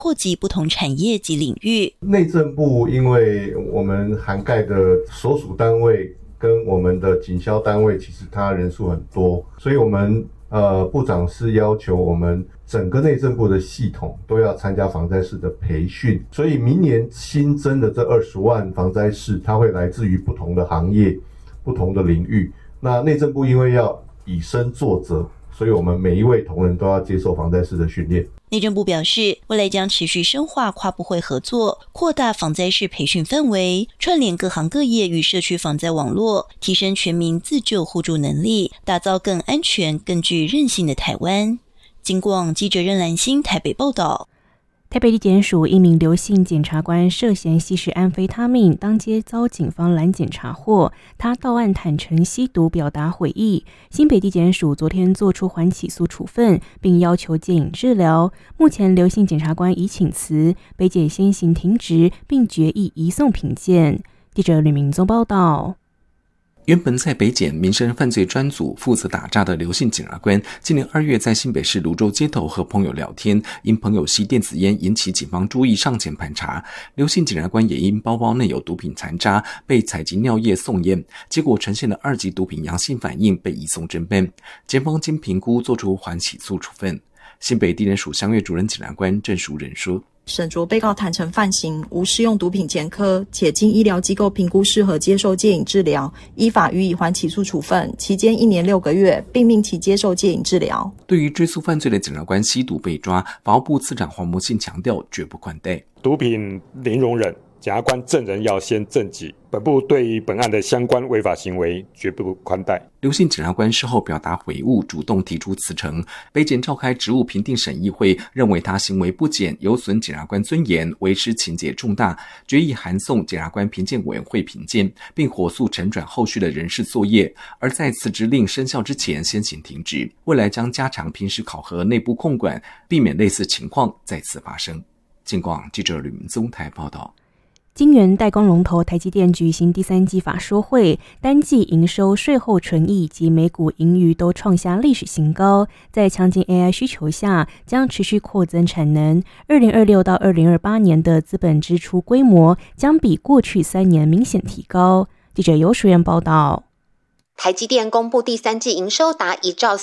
扩及不同产业及领域。 内政部因为我们涵盖的所属单位跟我们的警消单位其实它人数很多，所以我们部长是要求我们整个内政部的系统都要参加防灾士的培训，所以明年新增的这20万防灾士，它会来自于不同的行业、不同的领域。那内政部因为要以身作则，所以我们每一位同仁都要接受防灾士的训练。 内政部表示，未来将持续深化跨部会合作，扩大防灾士培训范围，串联各行各业与社区防灾网络，提升全民自救互助能力，打造更安全、更具韧性的台湾。警广记者任兰心台北报道。 台北地检署一名刘姓检察官涉嫌吸食安非他命，当街遭警方拦检查获。他到案坦承吸毒，表达悔意。新北地检署昨天作出缓起诉处分，并要求戒瘾治疗。目前刘姓检察官已请辞，北检先行停职，并决议移送评鉴。记者吕明宗报道。 原本在北检民生犯罪专组负责打诈的刘姓检察官，今年2月在新北市芦洲街头和朋友聊天，因朋友吸电子烟引起警方注意，上前盘查。刘姓检察官也因包包内有毒品残渣，被采集尿液送验，结果呈现了2级毒品阳性反应，被移送侦办。检方经评估作出缓起诉处分。新北地检署襄岳主任检察官郑淑仁说， 审酌被告坦承犯行，无适用毒品前科，且经医疗机构评估适合接受戒瘾治疗，依法予以缓起诉处分，期间1年6个月，并命其接受戒瘾治疗。 对于追诉犯罪的检察官吸毒被抓，法务部次长黄模信强调绝不宽待， 毒品零容忍，检察官证人要先证己，本部对于本案的相关违法行为绝不宽待。 刘姓检察官事后表达悔悟，主动提出辞呈。北检召开职务评定审议会，认为他行为不检，有损检察官尊严，为师情节重大，决议函送检察官评鉴委员会评鉴，并火速陈转后续的人事作业。而在辞职令生效之前先行停职，未来将加强平时考核、内部控管，避免类似情况再次发生。警广记者吕明宗台报道。 晶圆代工龙头台积电举行第3季法说会，单季营收、税后纯益及每股盈余都创下历史新高。在强劲 AI 需求下，将持续扩增产能。2026到2028年的资本支出规模将比过去3年明显提高。记者游淑媛报道。 台积电公布第3季营收达1兆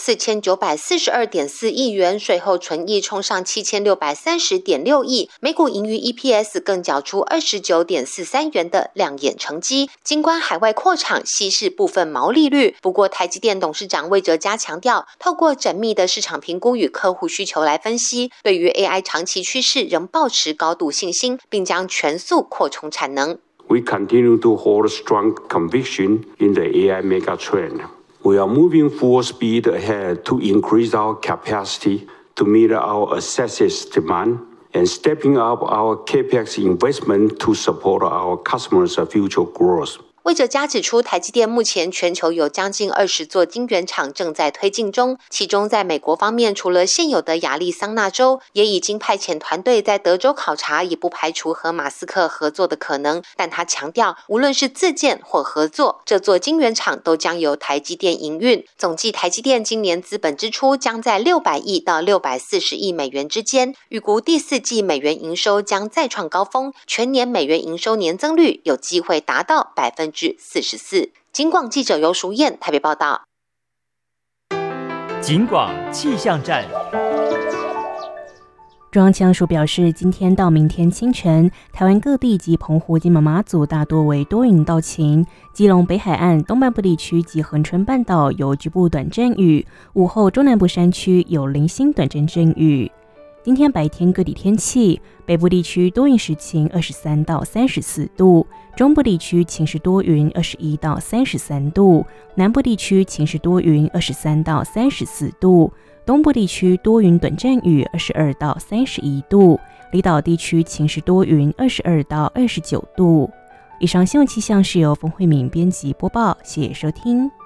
4942.4亿元，税后纯益冲上7630.6亿，每股盈余 EPS 更缴出29.43元的亮眼成绩。尽管海外扩厂稀释部分毛利率，不过台积电董事长魏哲嘉强调，透过缜密的市场评估与客户需求来分析，对于 AI 长期趋势仍抱持高度信心，并将全速扩充产能。 We continue to hold strong conviction in the AI megatrend. We are moving full speed ahead to increase our capacity to meet our assets demand and stepping up our CapEx investment to support our customers' future growth. 魏哲嘉指出，台积电目前全球有将近20座晶圆厂正在推进中，其中在美国方面，除了现有的亚利桑那州，也已经派遣团队在德州考察，也不排除和马斯克合作的可能。但他强调，无论是自建或合作，这座晶圆厂都将由台积电营运。总计台积电今年资本支出将在600亿到640亿美元之间，预估第4季美元营收将再创高峰，全年美元营收年增率有机会达到44%。警广记者游淑燕台北报道。 警广气象站。 中央气象署表示，今天到明天清晨，台湾各地及澎湖、金门、马祖大多为多云到晴，基隆北海岸、东半部地区及恒春半岛有局部短阵雨，午后中南部山区有零星短阵阵雨。今天白天各地天气，北部地区多云时晴，23到34度；中部地区晴时多云，21到33度；南部地区晴时多云，23到34度；东部地区多云短阵雨，22到31度；离岛地区晴时多云，22到29度。以上新闻气象是由冯慧敏编辑播报，谢谢收听。